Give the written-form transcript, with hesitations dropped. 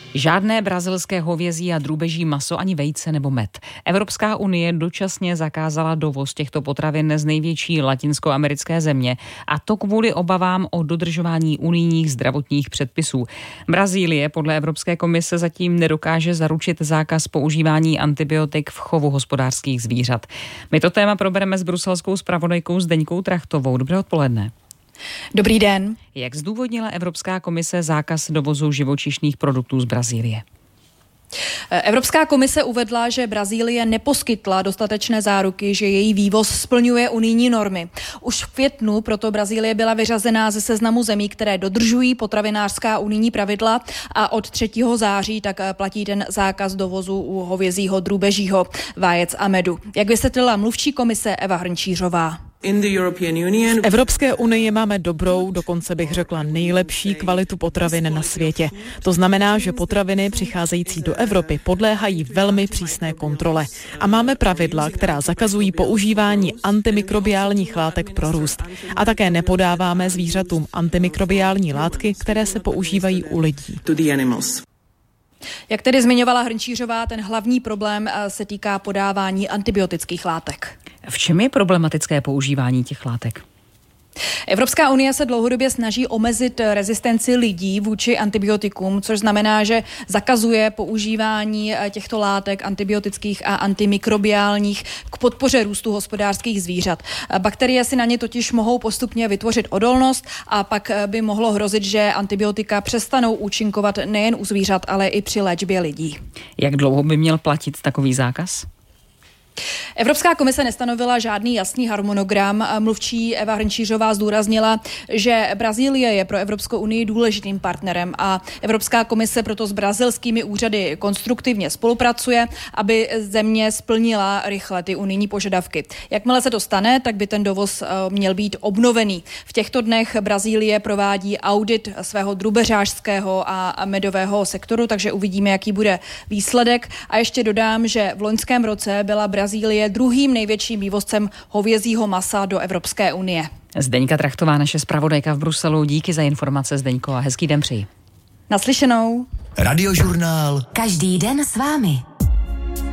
Žádné brazilské hovězí a drůbeží maso ani vejce nebo med. Evropská unie dočasně zakázala dovoz těchto potravin z největší latinskoamerické země, a to kvůli obavám o dodržování unijních zdravotních předpisů. Brazílie podle Evropské komise zatím nedokáže zaručit zákaz používání antibiotik v chovu hospodářských zvířat. My to téma probereme s bruselskou zpravodajkou Zdeňkou Trachtovou. Dobré odpoledne. Dobrý den. Jak zdůvodnila Evropská komise zákaz dovozu živočišných produktů z Brazílie? Evropská komise uvedla, že Brazílie neposkytla dostatečné záruky, že její vývoz splňuje unijní normy. Už v květnu proto Brazílie byla vyřazená ze seznamu zemí, které dodržují potravinářská unijní pravidla, a od 3. září tak platí ten zákaz dovozu u hovězího, drůbežího, vajec a medu. Jak vysvětlila mluvčí komise Eva Hrnčířová. V Evropské unii máme dobrou, dokonce bych řekla nejlepší kvalitu potravin na světě. To znamená, že potraviny přicházející do Evropy podléhají velmi přísné kontrole. A máme pravidla, která zakazují používání antimikrobiálních látek pro růst. A také nepodáváme zvířatům antimikrobiální látky, které se používají u lidí. Jak tedy zmiňovala Hrnčířová, ten hlavní problém se týká podávání antibiotických látek. V čem je problematické používání těch látek? Evropská unie se dlouhodobě snaží omezit rezistenci lidí vůči antibiotikům, což znamená, že zakazuje používání těchto látek antibiotických a antimikrobiálních k podpoře růstu hospodářských zvířat. Bakterie si na ně totiž mohou postupně vytvořit odolnost a pak by mohlo hrozit, že antibiotika přestanou účinkovat nejen u zvířat, ale i při léčbě lidí. Jak dlouho by měl platit takový zákaz? Evropská komise nestanovila žádný jasný harmonogram. Mluvčí Eva Hrnčířová zdůraznila, že Brazílie je pro Evropskou unii důležitým partnerem a Evropská komise proto s brazilskými úřady konstruktivně spolupracuje, aby země splnila rychle ty unijní požadavky. Jakmile se to stane, tak by ten dovoz měl být obnovený. V těchto dnech Brazílie provádí audit svého drůbežářského a medového sektoru, takže uvidíme, jaký bude výsledek. A ještě dodám, že v loňském roce byla Brazílie druhým největším vývozcem hovězího masa do Evropské unie. Zdeňka Trachtová, naše zpravodajka v Bruselu. Díky za informace, Zdeňko, a hezký den přeji. Naslyšenou. Radiožurnál. Každý den s vámi.